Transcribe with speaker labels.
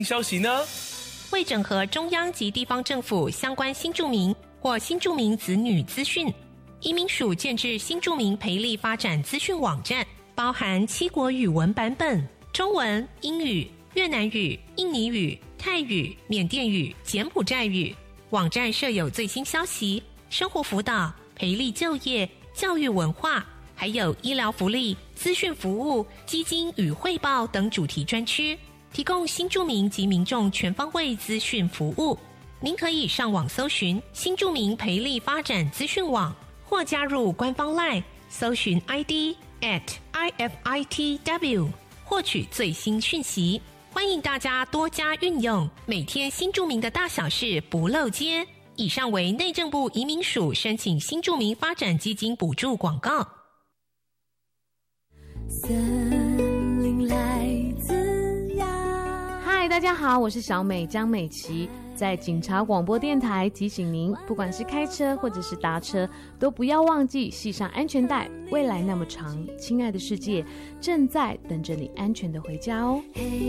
Speaker 1: 消息呢？
Speaker 2: 为整合中央及地方政府相关新住民或新住民子女资讯，移民署建置新住民培力发展资讯网站，包含7国语文版本，中文、英语、越南语、印尼语、泰语、缅甸语、柬埔寨语。网站设有最新消息、生活辅导、培力就业、教育文化，还有医疗福利、资讯服务、基金与汇报等主题专区，提供新住民及民众全方位资讯服务。您可以上网搜寻新住民培力发展资讯网，或加入官方 LINE 搜寻 ID @IFITW 获取最新讯息。欢迎大家多加运用，每天新住民的大小事不漏接。以上为内政部移民署申请新住民发展基金补助广告。
Speaker 3: 森林来自呀。
Speaker 4: 嗨，大家好，我是小美江美琪，在警察广播电台提醒您，不管是开车或者是搭车，都不要忘记系上安全带。未来那么长，亲爱的世界正在等着你安全的回家哦。